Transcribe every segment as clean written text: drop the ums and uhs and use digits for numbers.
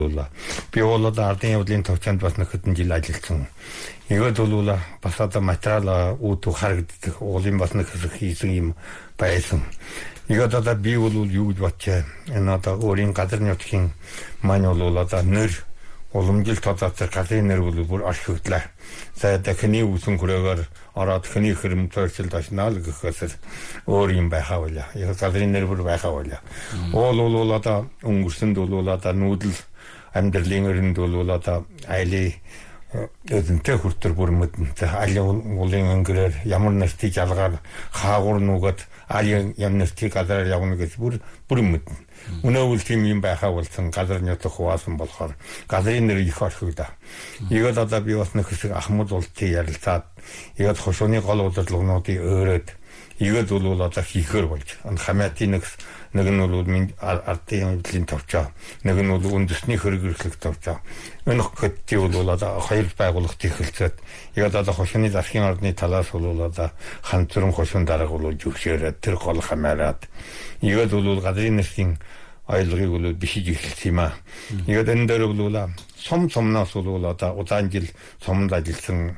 Би болоод ардын явдлын төвчөнд бас нэг хэдэн жил ажилласан. Игод бол бас одоо материал үүд харагддаг уулын бас нэг хэсэг хийсэн юм байсан. Игод одоо би бол юу гэж бодчих. Энэ одоо өөрийн газар нутгийн маань бол одоо нэр уламжил тодорхой газрын нэр бол бүр ашигтлаа. За дахины үсэн хүрээгээр ороод хний хөрөмтөрчл дашнаал гэхээс өөр юм байхаа байлаа. Яг газрын нэр бүр байхаа байлаа. Уул одоо өнгөрсөнд бол одоо нүүдэл амьдралын өрөнд бол одоо айлын эзэнтэй хүртэр бүр мэдэнтэй айлын уулын өнгөрөөр ямар нэртий жалгаар хаагур нүгэд айлын ямар нэртий газараар явна гэж бүр мэдэн. Өнөөл тийм юм байхаа болсон газар нутаг хуваасан болохоор газрын нэр их ашигла. Игод одоо би бас нэг хэсэг Ахмад ултын ярилцаад игод хошууны гол удирдлагуудыг өөрөөд игод бол одоо хийхэр болж. Хамаатын нэг нь бол ардын явдлын төвчөө, нэг нь бол үндэсний хөргөрлөх төвчөө. Энэ хэдий бол одоо хоёр байгууллагт ихэлцээд игод одоо хошууны засгийн ордны талаас бол одоо ханцрын хошуун дарга бол зөвшөөрөөд тэр гол хамаарад игод бол газрын нэрийн ойлгыг бол бишиж эхэлсэн юм аа. Игод энэ дээр бол сомноос бол одоо удаан жил сомд ажилласан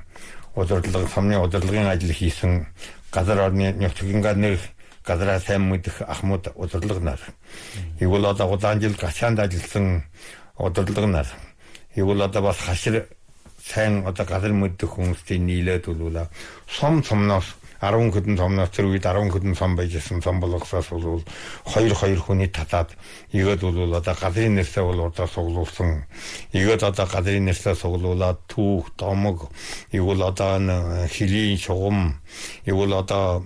сомны удирдлагын ажил хийсэн газар орны нутгийн нэр газараа сайн мэдэх Ахмад удирдлага нар. Игол одоо удаан жил гачаанд ажилласан удирдлага нар. Игол одоо бас хашир сайн одоо газар мэдэх хүмүүсийн нийлээд бол сомноос 10 хэдэн сомноос тэр үед 10 хэдэн сом байжсэн сом болгосоос бол 2 хүний татаад игод бол одоо газрын нэрсээ бол одоо суглуулсан. Игод одоо газрын нэрсээ суглуулад түүх, домог, игол одоо хилийн шугам, игол одоо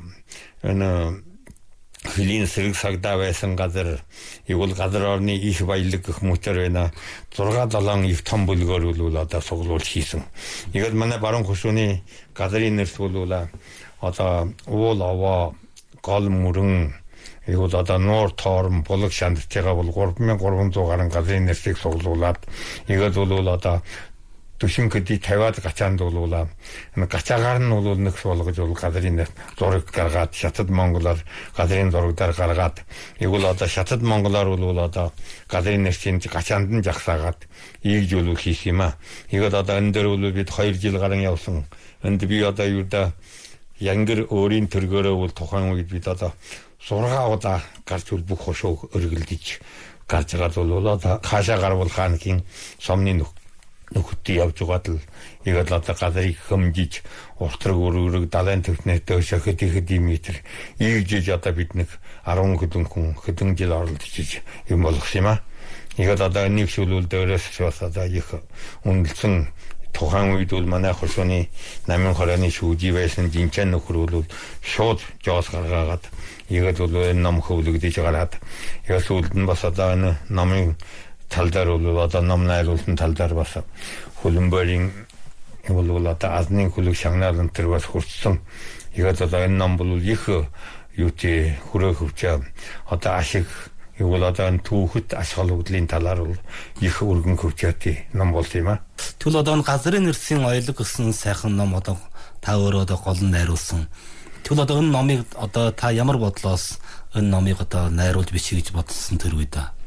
энэ хилийн сэрэг сагдаа байсан газар, игол газар орны их баялаг гэх мэтэр байна. 6-7 их том бүлгээр бол одоо суглуул хийсэн. Игод манай баруун хошууны газрын нэрс бол одоо уул аваа гол мөрөн игол одоо нуур тоорн булаг шандтайгаа бол 3300 гаруй газрын нэрсийг суглуулад игод бол одоо төшин көдий 50-аад гачаанд бол гачаагаар нь бол нэгс болгож бол газрын нэр зураг гаргаад Шатад Монголоор газрын зурагдаар гаргаад игол одоо Шатад Монголоор бол одоо газрын нэрсийн гачаанд нь жагсаагаад ийгж бол хийх юм аа. Игод одоо энэ дээр бол бид 2 жил гарan явсан. Энд би одоо юуда янгэр өөрийн төргөөрөө бол тухайн үед бид одоо 6 удаа гарч бүх хошуу өргөлдөж гарч байгаа бол одоо хаашаа гарвал хаанхийн сомны нөхөдтэй явж байгаад л игод одоо газрыг хөмжиж уртраг өргөрөг далайн төвнээ дөшөө хэдий метр ийгжиж одоо бид нэг 10 хэдэн жил оролдож юм болгох юм аа. Игод одоо нэг шүлүүл дээрээс бас одоо их үнэлсэн. Тухайн үед бол манай хошууны намын хорооны шүүжий байсан жинчэн нөхөр бол шууд жоос гаргаагаад игод бол энэ ном хөвлөгдөж гараад яг сүүлд нь бас одоо энэ номын тал дээр бол одоо ном найруулсан тал дээр бас хөлбөмбөрийн бол одоо азны хөлөг шагнаалн төр бас хүрсэн. Игод одоо энэ ном бол их юутэй хүрээ хөвчөө одоо ашиг Игол одоо түүхэд ашгал хөдлийн талаар бол их өргөн хөвчөөтэй ном болсон юм аа. Тэгвэл одоо газрын нэрсийн ойлог гэсэн сайхан ном одоо та өөрөө одоо гол нь найруулсан. Тэгвэл одоо энэ номыг одоо та ямар бодлоос энэ номыг одоо найруулж бичиж гэж бодсон тэр үед аа.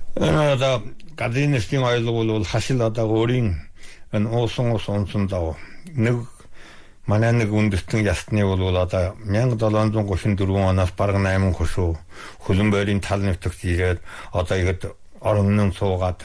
Одоо газрын нэрсийн ойлог бол хашил одоо өөрийн энэ унсан дав нэг манай нэг үндэстэн ясны бол одоо 1734 оноос бараг 8 хошуу хөлбөмбөрийн тал нутагт ирээд одоо игд орон суугаад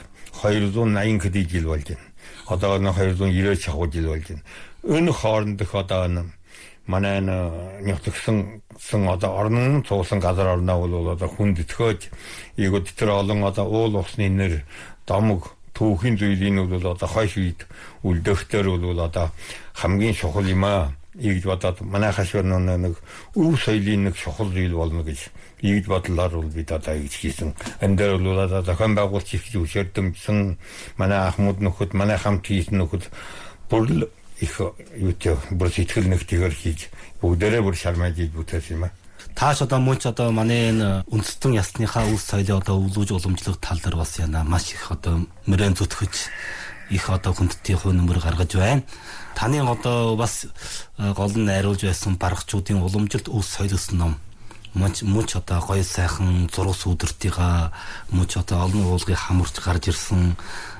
280 хэдий жил болж байна. Одоо 290 шахуу жил болж байна. Энэ хоорондох одоо манай нутагсан одоо орон цуусан газар орноо бол одоо хүндэтгэж игд тэр олон одоо уул усны нэр домог түүхийн зүйлийн бол одоо хойш үед үлдэхтэр бол одоо хамгийн чухал юм аа. Ийгж бодоод манай хашвар нэг өв соёлын нэг чухал зүйл болно гэж ийгж бодлоор бол бид одоо ийгж хийсэн. Энэ дээр бол одоо зохион байгуулалт их зөвшөөрдсөн манай Ахмад нөхөд манай хамт хийсэн нөхөд бүр их юутэй бүр сэтгэл нэгтгэр хийж бүгдээрээ бүр шармаж бүтээсэн юм аа. Тааш одоо мөн ч одоо манай энэ үндэстэн ясныхаа үс соёлыг одоо өвлөж уламжлах тал дээр бас яна маш их одоо мөрөн зүтгэж их одоо хүндтэй хувь нэмэр гаргаж байна. Таны одоо бас гол нь найруулж байсан баргачуудын уламжилт үс соёл гэсэн ном мөн ч одоо гоё сайхан зураг сүдэртийга мөн ч одоо олон уулгыг хамарч гарч ирсэн